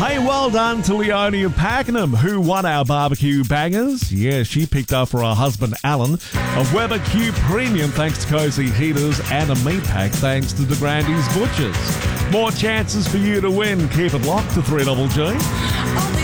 Hey, well done to Leonie of Pakenham, who won our barbecue bangers. Yeah, she picked up for her husband Alan a Weber Q Premium thanks to Cozy Heaters and a meat pack thanks to the Grandy's Butchers. More chances for you to win. Keep it locked to 3GG.